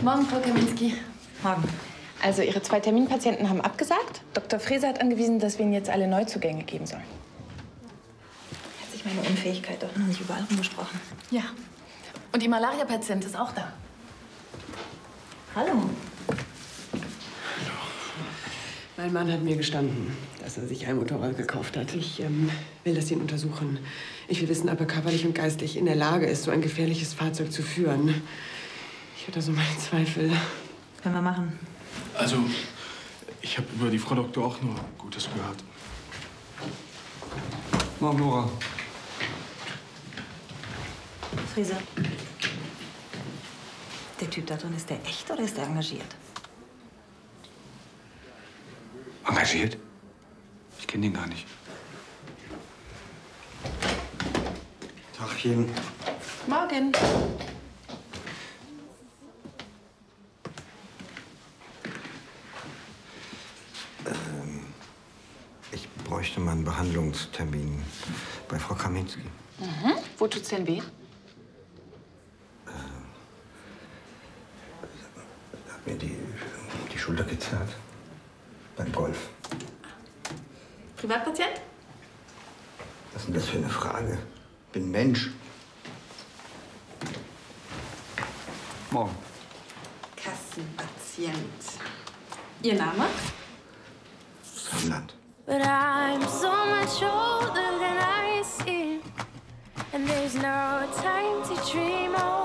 Morgen, Frau Kaminski. Morgen. Also, Ihre 2 Terminpatienten haben abgesagt. Dr. Frese hat angewiesen, dass wir Ihnen jetzt alle Neuzugänge geben sollen. Hat sich meine Unfähigkeit doch noch nicht überall rumgesprochen. Ja. Und die Malaria-Patient ist auch da. Hallo. Mein Mann hat mir gestanden, dass er sich ein Motorrad gekauft hat. Ich will, dass Sie ihn untersuchen. Ich will wissen, ob er körperlich und geistig in der Lage ist, so ein gefährliches Fahrzeug zu führen. Ich hatte so meine Zweifel. Können wir machen. Also, ich habe über die Frau Doktor auch nur Gutes gehört. Morgen, Nora. Frese. Der Typ da drin, ist der echt oder ist der engagiert? Engagiert? Ich kenne den gar nicht. Tagchen. Morgen. Ich bräuchte mal einen Behandlungstermin bei Frau Kaminski. Mhm. Wo tut's denn weh? Hat mir die Schulter gezerrt. Beim Golf. Privatpatient? Was ist denn das für eine Frage? Bin Mensch. Morgen. Kassenpatient. Ihr Name? Sonnenland. But I'm so much older than I seem, and there's no time to dream.